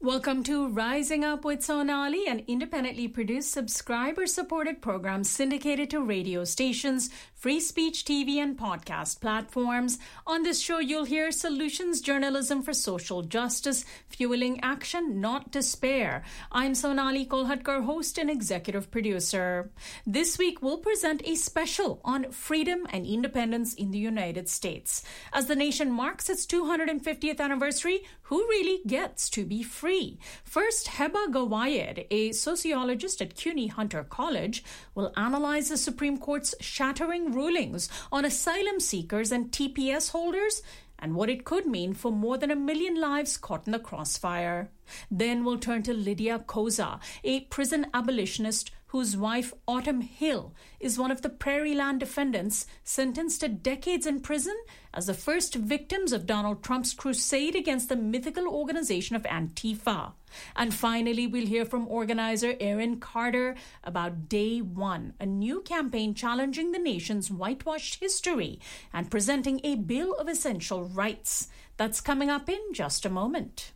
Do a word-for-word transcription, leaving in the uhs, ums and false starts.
Welcome to Rising Up with Sonali, an independently produced, subscriber-supported program syndicated to radio stations, free speech T V, and podcast platforms. On this show, you'll hear solutions journalism for social justice, fueling action, not despair. I'm Sonali Kolhatkar, host and executive producer. This week, we'll present a special on freedom and independence in the United States. As the nation marks its two hundred fiftieth anniversary, who really gets to be free? First, Heba Gawayed, a sociologist at CUNY Hunter College, will analyze the Supreme Court's shattering rulings on asylum seekers and T P S holders and what it could mean for more than a million lives caught in the crossfire. Then we'll turn to Lydia Koza, a prison abolitionist whose wife, Autumn Hill, is one of the Prairie Land defendants sentenced to decades in prison as the first victims of Donald Trump's crusade against the mythical organization of Antifa. And finally, we'll hear from organizer Erin Carter about Day One, a new campaign challenging the nation's whitewashed history and presenting a Bill of Essential Rights. That's coming up in just a moment.